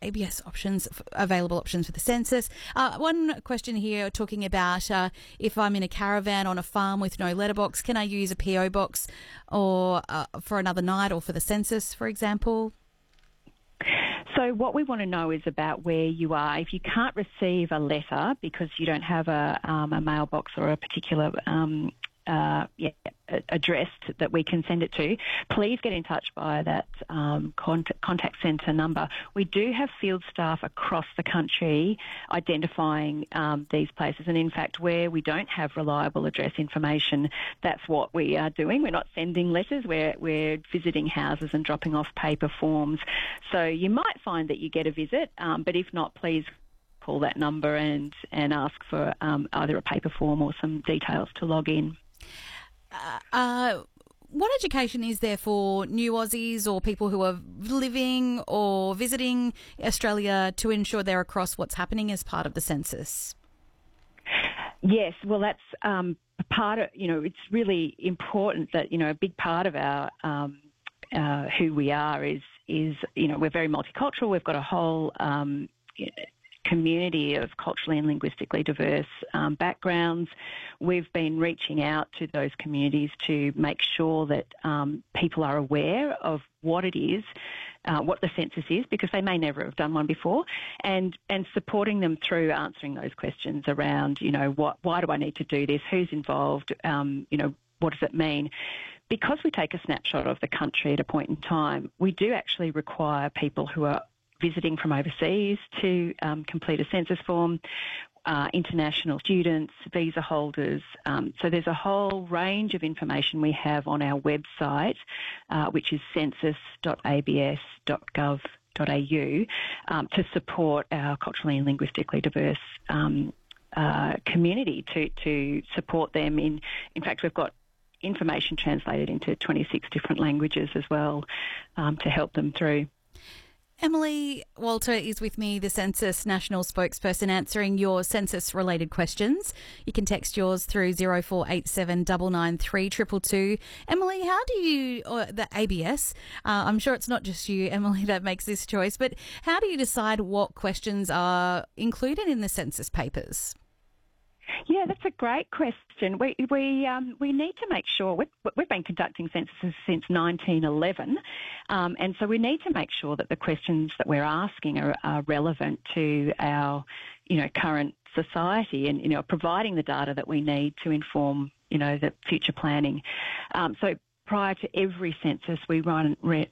ABS available options for the census. One question here talking about if I'm in a caravan on a farm with no letterbox, can I use a PO box or for another night or for the census, for example? So what we want to know is about where you are. If you can't receive a letter because you don't have a mailbox or a particular address that we can send it to, please get in touch via that contact centre number. We do have field staff across the country identifying these places, and in fact where we don't have reliable address information, that's what we are doing. We're not sending letters, we're visiting houses and dropping off paper forms. So you might find that you get a visit, but if not, please call that number and ask for either a paper form or some details to log in. What education is there for new Aussies or people who are living or visiting Australia to ensure they're across what's happening as part of the census? Yes, well, that's part of, it's really important that, a big part of our who we are is we're very multicultural. We've got a whole community of culturally and linguistically diverse backgrounds. We've been reaching out to those communities to make sure that people are aware of what it is, what the census is, because they may never have done one before, and supporting them through answering those questions around, why do I need to do this? Who's involved? What does it mean? Because we take a snapshot of the country at a point in time, we do actually require people who are visiting from overseas to complete a census form, international students, visa holders. So there's a whole range of information we have on our website, which is census.abs.gov.au, to support our culturally and linguistically diverse community, to support them in fact, we've got information translated into 26 different languages as well, to help them through. Emily Walter is with me, the Census National Spokesperson, answering your census-related questions. You can text yours through 0487 993 222. Emily, how do you, or the ABS, I'm sure it's not just you, Emily, that makes this choice, but how do you decide what questions are included in the census papers? Yeah, that's a great question. We need to make sure we've been conducting censuses since 1911, and so we need to make sure that the questions that we're asking are relevant to our current society, and providing the data that we need to inform the future planning. So prior to every census, we run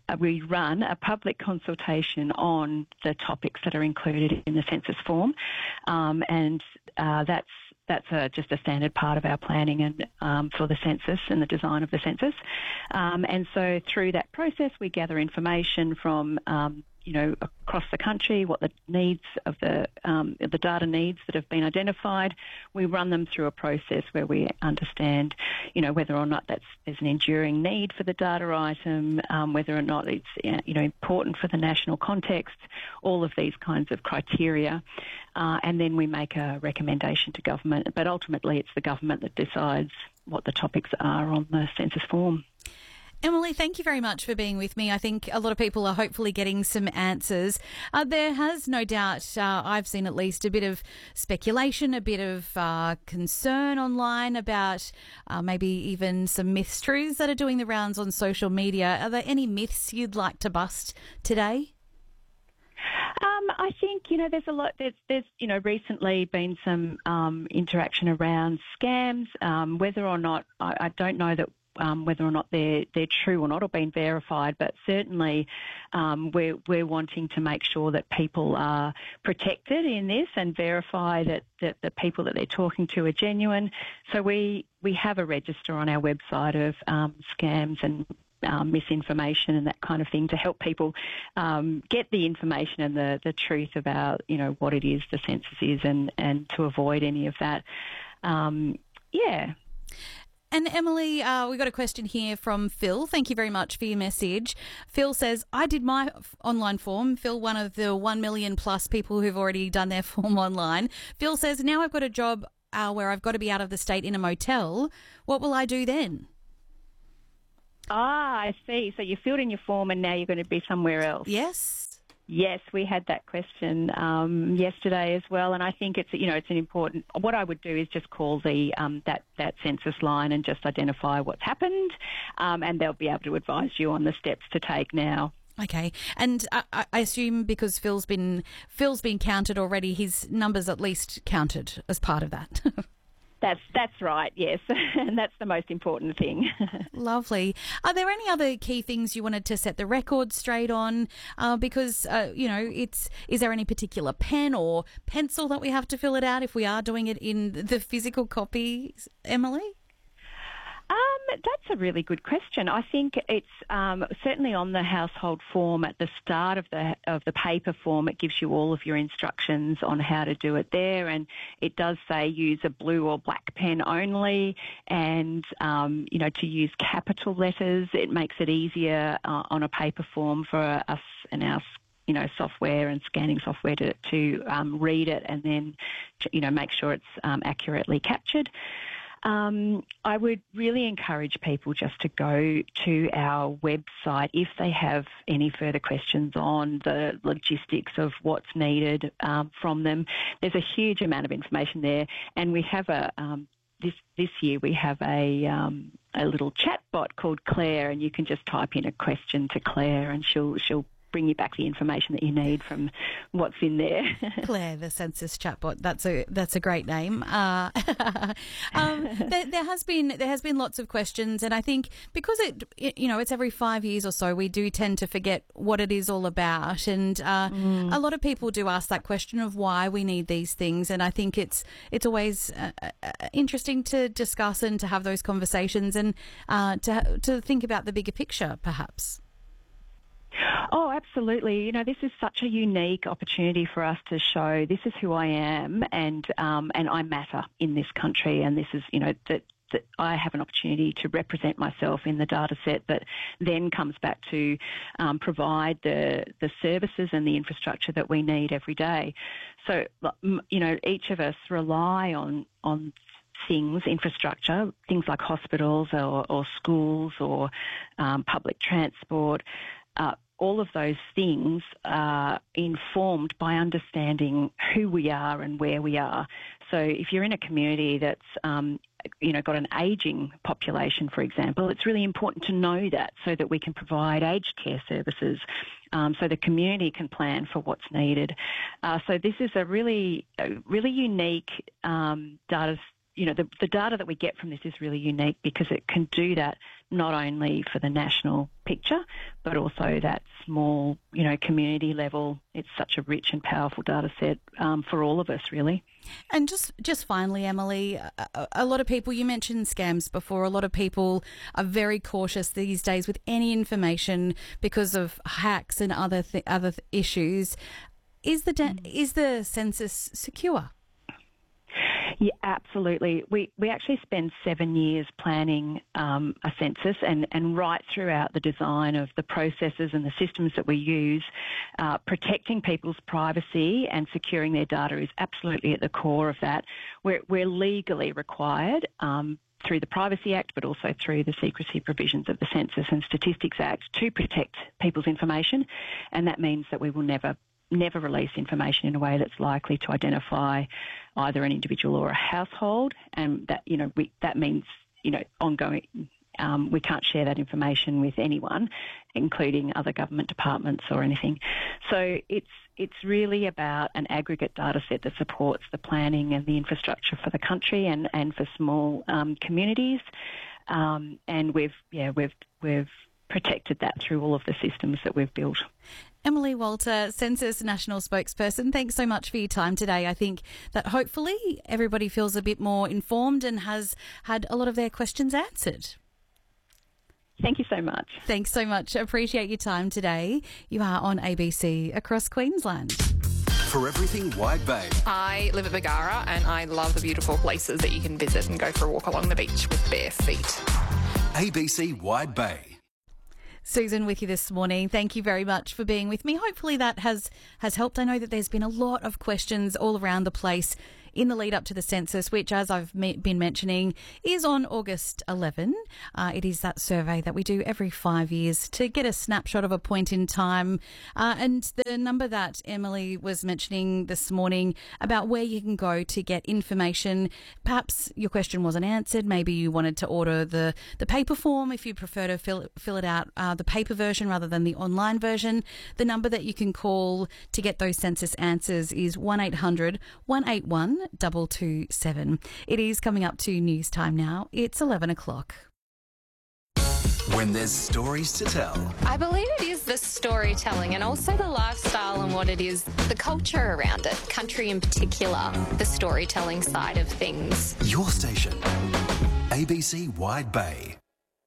a public consultation on the topics that are included in the census form, and that's just a standard part of our planning and for the census and the design of the census. And so through that process, we gather information from across the country, what the needs of the data needs that have been identified. We run them through a process where we understand, whether or not there's an enduring need for the data item, whether or not it's important for the national context, all of these kinds of criteria, and then we make a recommendation to government. But ultimately, it's the government that decides what the topics are on the census form. Emily, thank you very much for being with me. I think a lot of people are hopefully getting some answers. There has no doubt, I've seen at least a bit of speculation, a bit of concern online about maybe even some myths, truths that are doing the rounds on social media. Are there any myths you'd like to bust today? I think, there's a lot, there's recently been some interaction around scams, whether or not, I don't know that whether or not they're true or not, or been verified, but certainly we're wanting to make sure that people are protected in this and verify that the people that they're talking to are genuine. So we have a register on our website of scams and misinformation and that kind of thing to help people get the information and the truth about what it is the census is, and to avoid any of that. And Emily, we got a question here from Phil. Thank you very much for your message. Phil says, I did my online form. Phil, one of the 1 million plus people who've already done their form online. Phil says, now I've got a job where I've got to be out of the state in a motel. What will I do then? I see. So you filled in your form and now you're going to be somewhere else. Yes. Yes, we had that question yesterday as well, and I think it's an important. What I would do is just call the that census line and just identify what's happened, and they'll be able to advise you on the steps to take now. Okay, and I assume because Phil's been counted already, his number's at least counted as part of that. That's right, yes, and that's the most important thing. Lovely. Are there any other key things you wanted to set the record straight on? Because is there any particular pen or pencil that we have to fill it out if we are doing it in the physical copy, Emily? That's a really good question. I think it's certainly on the household form at the start of the paper form. It gives you all of your instructions on how to do it there, and it does say use a blue or black pen only, and to use capital letters. It makes it easier on a paper form for us and our software and scanning software to read it and then make sure it's accurately captured. I would really encourage people just to go to our website if they have any further questions on the logistics of what's needed from them. There's a huge amount of information there, and we have this year we have a little chat bot called Claire, and you can just type in a question to Claire, and she'll bring you back the information that you need from what's in there. Claire, the census chatbot. That's a great name. There has been lots of questions, and I think because it's every 5 years or so, we do tend to forget what it is all about, and a lot of people do ask that question of why we need these things, and I think it's always interesting to discuss and to have those conversations and to think about the bigger picture, perhaps. Oh, absolutely. This is such a unique opportunity for us to show this is who I am and I matter in this country, and this is, that I have an opportunity to represent myself in the data set that then comes back to provide the services and the infrastructure that we need every day. So, each of us rely on things, infrastructure, things like hospitals or schools or public transport. All of those things are informed by understanding who we are and where we are. So if you're in a community that's, got an ageing population, for example, it's really important to know that so that we can provide aged care services, so the community can plan for what's needed. So this is a really unique data. The data that we get from this is really unique because it can do that not only for the national picture, but also that small, community level. It's such a rich and powerful data set for all of us, really. And just finally, Emily, a lot of people, you mentioned scams before, a lot of people are very cautious these days with any information because of hacks and other issues. Is the census secure? Yeah, absolutely. We actually spend 7 years planning a census, and right throughout the design of the processes and the systems that we use, protecting people's privacy and securing their data is absolutely at the core of that. We're legally required through the Privacy Act, but also through the secrecy provisions of the Census and Statistics Act to protect people's information, and that means that we will never release information in a way that's likely to identify either an individual or a household, and that that means ongoing. We can't share that information with anyone, including other government departments or anything. So it's really about an aggregate data set that supports the planning and the infrastructure for the country and for small communities, and we've protected that through all of the systems that we've built. Emily Walter, Census National Spokesperson, thanks so much for your time today. I think that hopefully everybody feels a bit more informed and has had a lot of their questions answered. Thank you so much. Thanks so much. Appreciate your time today. You are on ABC across Queensland. For everything Wide Bay. I live at Bargara and I love the beautiful places that you can visit and go for a walk along the beach with bare feet. ABC Wide Bay. Susan with you this morning. Thank you very much for being with me. Hopefully that has helped. I know that there's been a lot of questions all around the place in the lead up to the census, which, as I've been mentioning, is on August 11. It is that survey that we do every 5 years to get a snapshot of a point in time. And the number that Emily was mentioning this morning about where you can go to get information, perhaps your question wasn't answered. Maybe you wanted to order the paper form if you prefer to fill it out, the paper version rather than the online version. The number that you can call to get those census answers is 1800 181 227. It is coming up to news time now. It's 11 o'clock. When there's stories to tell. I believe it is the storytelling and also the lifestyle and what it is, the culture around it, country in particular, the storytelling side of things. Your station, ABC Wide Bay.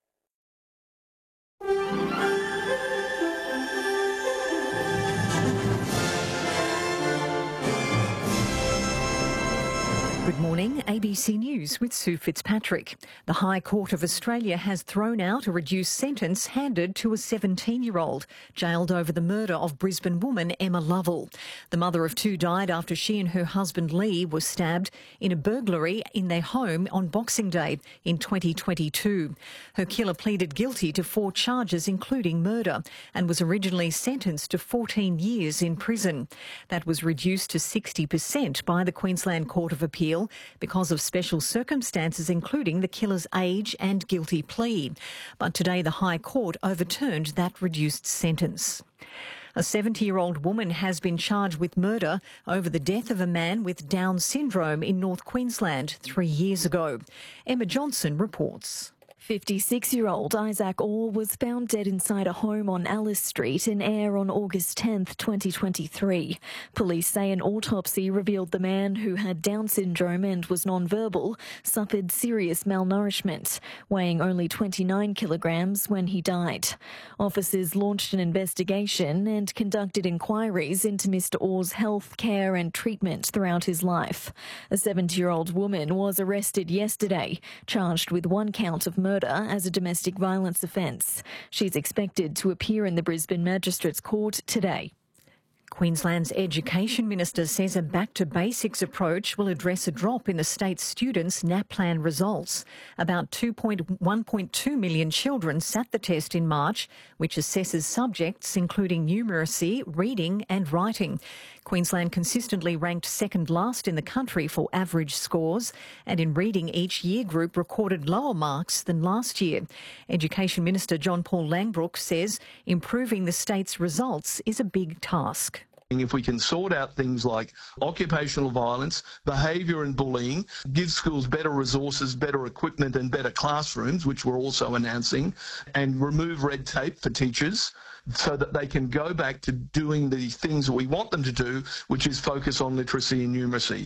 Good morning, ABC News with Sue Fitzpatrick. The High Court of Australia has thrown out a reduced sentence handed to a 17-year-old jailed over the murder of Brisbane woman Emma Lovell. The mother of two died after she and her husband Lee were stabbed in a burglary in their home on Boxing Day in 2022. Her killer pleaded guilty to 4 charges, including murder, and was originally sentenced to 14 years in prison. That was reduced to 60% by the Queensland Court of Appeal because of special circumstances, including the killer's age and guilty plea. But today the High Court overturned that reduced sentence. A 70-year-old woman has been charged with murder over the death of a man with Down syndrome in North Queensland 3 years ago. Emma Johnson reports. 56-year-old Isaac Orr was found dead inside a home on Alice Street in Ayr on August 10th, 2023. Police say an autopsy revealed the man, who had Down syndrome and was non-verbal, suffered serious malnourishment, weighing only 29 kilograms when he died. Officers launched an investigation and conducted inquiries into Mr. Orr's health, care and treatment throughout his life. A 70-year-old woman was arrested yesterday, charged with 1 count of murder as a domestic violence offence. She's expected to appear in the Brisbane Magistrates Court today. Queensland's Education Minister says a back-to-basics approach will address a drop in the state's students' NAPLAN results. About 1.2 million children sat the test in March, which assesses subjects including numeracy, reading and writing. Queensland consistently ranked second last in the country for average scores, and in reading each year group recorded lower marks than last year. Education Minister John Paul Langbroek says improving the state's results is a big task. If we can sort out things like occupational violence, behaviour and bullying, give schools better resources, better equipment and better classrooms, which we're also announcing, and remove red tape for teachers so that they can go back to doing the things that we want them to do, which is focus on literacy and numeracy.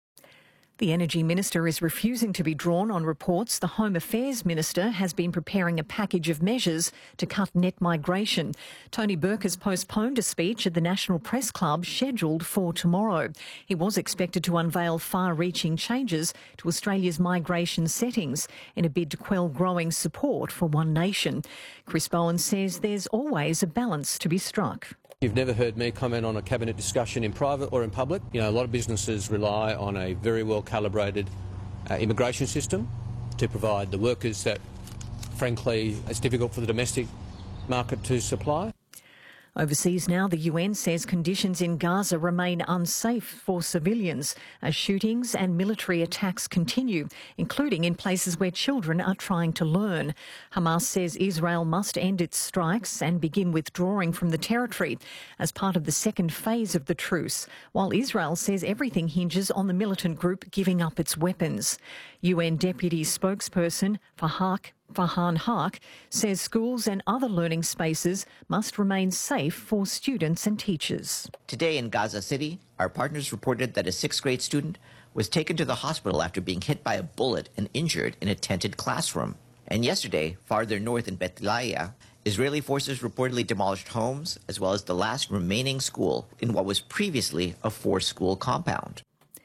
The Energy Minister is refusing to be drawn on reports the Home Affairs Minister has been preparing a package of measures to cut net migration. Tony Burke has postponed a speech at the National Press Club scheduled for tomorrow. He was expected to unveil far-reaching changes to Australia's migration settings in a bid to quell growing support for one nation. Chris Bowen says there's always a balance to be struck. You've never heard me comment on a cabinet discussion in private or in public. You know, a lot of businesses rely on a very well-calibrated immigration system to provide the workers that, frankly, it's difficult for the domestic market to supply. Overseas now, the UN says conditions in Gaza remain unsafe for civilians as shootings and military attacks continue, including in places where children are trying to learn. Hamas says Israel must end its strikes and begin withdrawing from the territory as part of the second phase of the truce, while Israel says everything hinges on the militant group giving up its weapons. UN Deputy Spokesperson Farhan Haq says schools and other learning spaces must remain safe for students and teachers. Today in Gaza City, our partners reported that a 6th grade student was taken to the hospital after being hit by a bullet and injured in a tented classroom. And yesterday, farther north in Beit Lahiya, Israeli forces reportedly demolished homes as well as the last remaining school in what was previously a 4-school compound.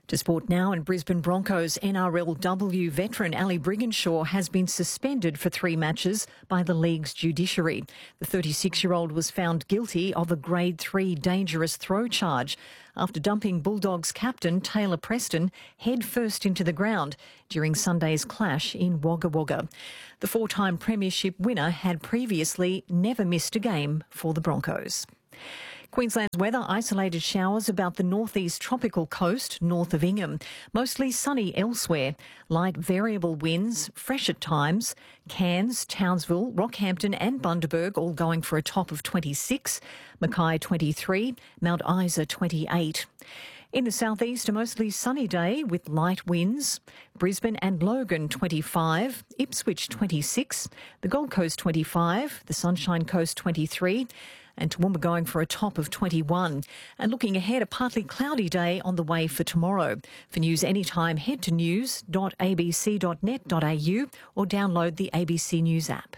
To sport now, and Brisbane Broncos NRLW veteran Ali Brigginshaw has been suspended for 3 matches by the league's judiciary. The 36-year-old was found guilty of a Grade 3 dangerous throw charge after dumping Bulldogs captain Taylor Preston head first into the ground during Sunday's clash in Wagga Wagga. The 4-time premiership winner had previously never missed a game for the Broncos. Queensland's weather, isolated showers about the northeast tropical coast north of Ingham. Mostly sunny elsewhere. Light variable winds, fresh at times. Cairns, Townsville, Rockhampton and Bundaberg all going for a top of 26. Mackay 23, Mount Isa 28. In the southeast, a mostly sunny day with light winds. Brisbane and Logan 25, Ipswich 26, the Gold Coast 25, the Sunshine Coast 23, and Toowoomba going for a top of 21. And looking ahead, a partly cloudy day on the way for tomorrow. For news anytime, head to news.abc.net.au or download the ABC News app.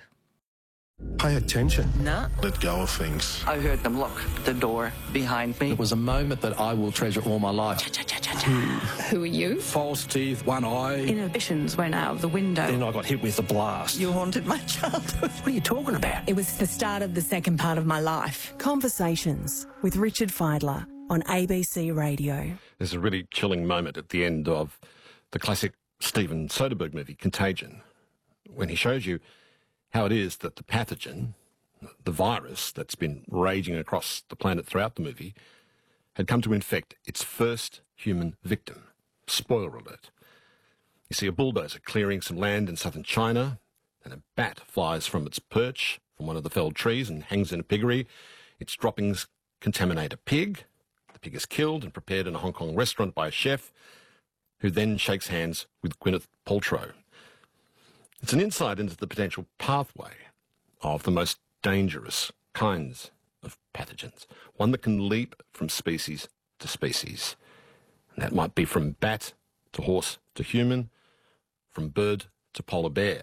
Pay attention. No. Let go of things. I heard them lock the door behind me. It was a moment that I will treasure all my life. Who are you? False teeth, one eye. Inhibitions went out of the window. Then I got hit with a blast. You haunted my childhood. What are you talking about? It was the start of the second part of my life. Conversations with Richard Feidler on ABC Radio. There's a really chilling moment at the end of the classic Steven Soderbergh movie, Contagion, when he shows you how it is that the pathogen, the virus that's been raging across the planet throughout the movie, had come to infect its first human victim. Spoiler alert. You see a bulldozer clearing some land in southern China, and a bat flies from its perch from one of the felled trees and hangs in a piggery. Its droppings contaminate a pig. The pig is killed and prepared in a Hong Kong restaurant by a chef, who then shakes hands with Gwyneth Paltrow. It's an insight into the potential pathway of the most dangerous kinds of pathogens, one that can leap from species to species. And that might be from bat to horse to human, from bird to polar bear.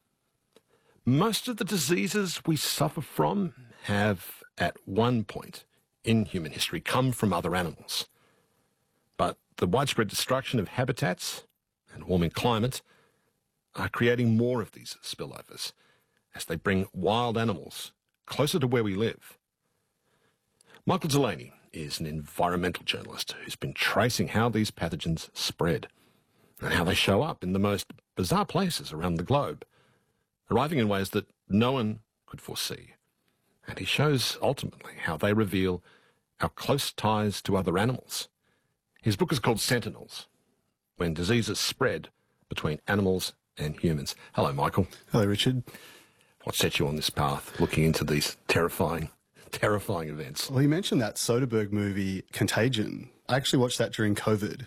Most of the diseases we suffer from have, at one point in human history, come from other animals. But the widespread destruction of habitats and warming climate are creating more of these spillovers as they bring wild animals closer to where we live. Michael Delaney is an environmental journalist who's been tracing how these pathogens spread and how they show up in the most bizarre places around the globe, arriving in ways that no one could foresee. And he shows ultimately how they reveal our close ties to other animals. His book is called Sentinels: When Diseases Spread Between Animals and Humans. Hello, Michael. Hello, Richard. What set you on this path, looking into these terrifying events? Well, you mentioned that Soderbergh movie, Contagion. I actually watched that during COVID.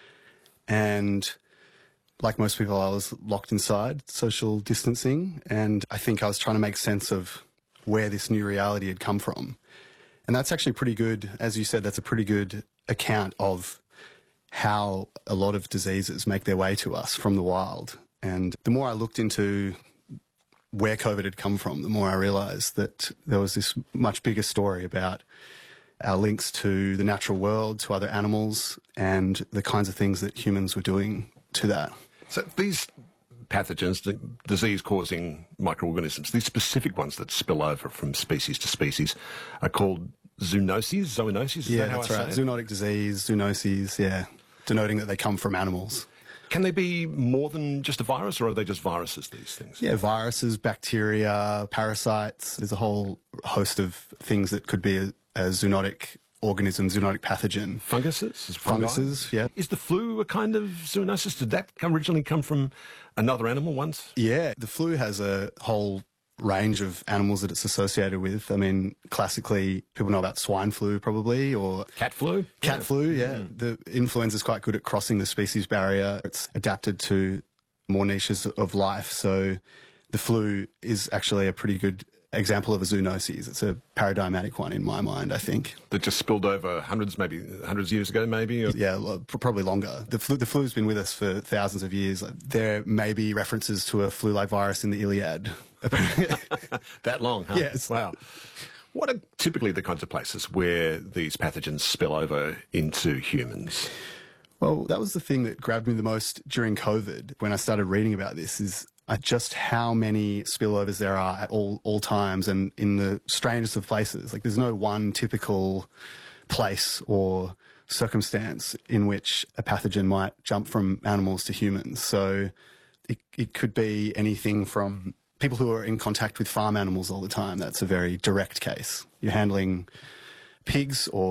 And like most people, I was locked inside, social distancing. And I think I was trying to make sense of where this new reality had come from. And that's actually pretty good. As you said, that's a pretty good account of how a lot of diseases make their way to us from the wild. And the more I looked into where COVID had come from, the more I realised that there was this much bigger story about our links to the natural world, to other animals, and the kinds of things that humans were doing to that. So these pathogens, the disease-causing microorganisms, these specific ones that spill over from species to species, are called zoonoses? Is yeah, that how that's I right. say it? Zoonotic disease, zoonoses, yeah, denoting that they come from animals. Can they be more than just a virus, or are they just viruses, these things? Yeah, viruses, bacteria, parasites. There's a whole host of things that could be a zoonotic organism, zoonotic pathogen. Funguses? Funguses, yeah. Is the flu a kind of zoonosis? Did that originally come from another animal once? Yeah, the flu has a whole range of animals that it's associated with. I mean, classically, people know about swine flu probably, or cat flu. Cat flu, yeah. The influenza is quite good at crossing the species barrier. It's adapted to more niches of life. So the flu is actually a pretty good example of a zoonosis. It's a paradigmatic one in my mind, I think. That just spilled over hundreds of years ago, maybe? Or? Yeah, probably longer. The flu's been with us for thousands of years. There may be references to a flu-like virus in the Iliad. That long, huh? Yes. Wow. What are typically the kinds of places where these pathogens spill over into humans? Well, that was the thing that grabbed me the most during COVID when I started reading about this, is just how many spillovers there are at all times and in the strangest of places. Like, there's no one typical place or circumstance in which a pathogen might jump from animals to humans. So it could be anything from people who are in contact with farm animals all the time. That's a very direct case. You're handling pigs or